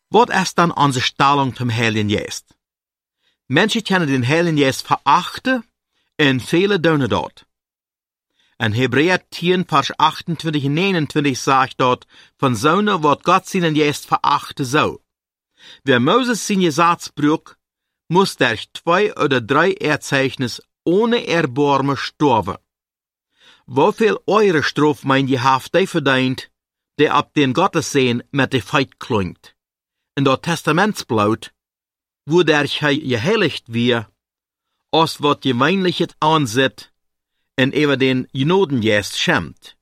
Wat ist dann unsere Stellung zum Heiligen Geist? Menschen können den Heiligen Geist verachten und viele tun dort. In Hebräer 10, Vers 28 und 29 sagt dort, von Söhne wird Gott seinen Geist verachten so. Wer Moses sein Gesetz brüch, muss durch 2 oder 3 Erzeichnis ohne Erbarmen sterben. Wieviel eure Strafe mein je haft die verdient, der ab den Gottessehen mit de Feit klingt. In der Testamentsblaut, wo der geheiligt wir, als wat gemeinlichet ansieht, en über den Genodengeist schämt.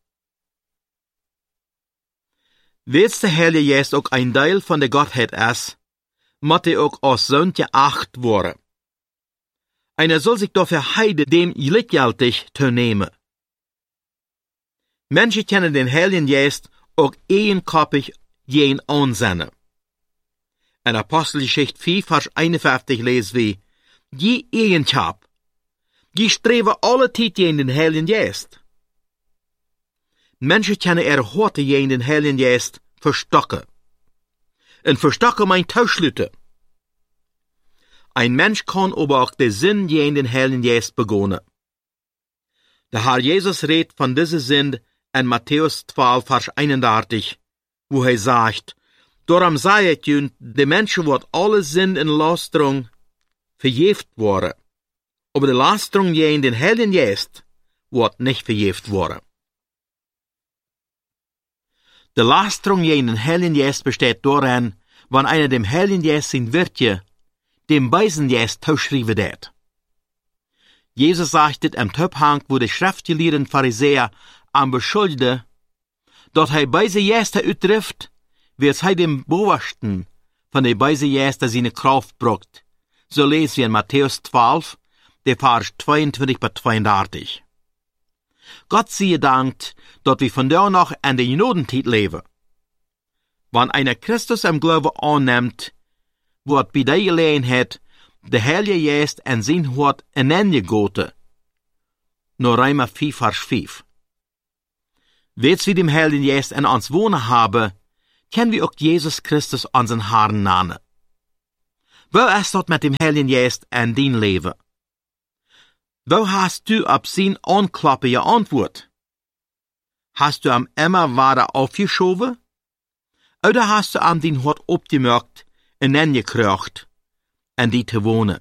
Wees der Heilige Geist auch ein Teil von der Gottheit ist, muss er auch als Sohn geacht worden. Einer soll sich dafür heide dem gleichgültig zu nehmen. Menschen kennen den Heiligen Geist auch eenkoppig jen ansehen. In Apostelgeschichte 4, Vers 51 lesen wir, die Eigenschap, die streven alle Zeit jen den Heiligen Geist. Menschen kennen heute jen den Heiligen Geist verstocken. En verstocken meint Tauschlüte. Ein Mensch kann aber auch den Sinn jen den Heiligen Geist begonnen. Der Herr Jesus redet von dieser Sinn in Matthäus 12, Vers 31, wo er sagt, darum sei es jün, die Menschen wird alle Sinn in Lasterung verjeft worden, aber die Lasterung jen den Heiligen Geist wird nicht verjeft worden. Die Lasterung jen den Heiligen Geist besteht darin, wenn einer dem Heiligen Geist sein Wirtje dem Beisen Geist tauschrieben wird. Jesus sagte im Töpfhang, wo die schriftgelehrten Pharisäer am beschuldigte, dort er beise Gäste uttrifft, wird er dem Bewachten von den beise Gäste seine Kraft brucht. So lesen wir in Matthäus 12, der Vers 22 bis 32. Gott sei Dank, dort wir von da noch an der Genodenzeit leben. Wenn einer Christus im Glaube annimmt, wird bei der Gelegenheit der Heilige Geist an sein Wort hineingegoten. Nur Römer 5, Vers 5. Weil's wir dem Heiligen Geist in uns wohnen haben, können wir auch Jesus Christus unseren Herrn nennen. Wo ist dort mit dem Heiligen Geist in dein Leben? Wo hast du ab sein Anklappe geantwortet? Hast du am immer weiter aufgeschoben? Oder hast du am dein Wort abgemerkt und angekriegt, an die zu wohnen?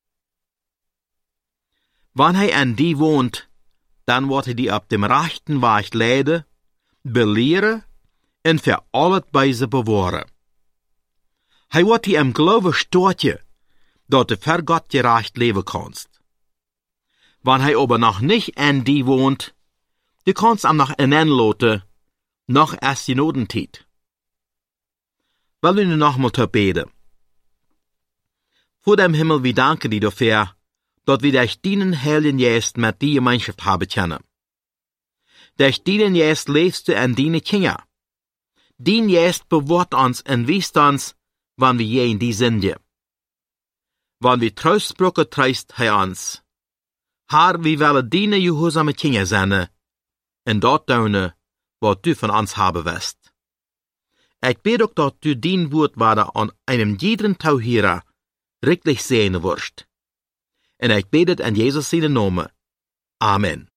Wenn er an die wohnt, dann wird er die auf dem rechten Weg leiden, belehren und für alle Weise bewahren. Er wird die im Glauben storten, dass du für Gott gerecht leben kannst. Wenn er aber noch nicht an die wohnt, du kannst ihm noch hineinlassen, noch erst die Genodenzeit. Wollen wir noch mal beten. Vor dem Himmel, wir danken dir dafür, dass wir durch deinen Heiligen Geist mit die Gemeinschaft haben können. Durch deinen Geist lebst du an deine Kinder. Dein Geist bewahrt uns und weist uns, wann wir je in die sind. Wann wir Trostbrücke treist er uns. Herr, wir wollen deine gehorsame Kinder sein, und dort tun, was du von uns haben wirst. Ich bete auch, dass du dein Wort weiter an einem jeden Tauhierer wirklich sehen wirst. Und ich bete in Jesus seinen Namen. Amen.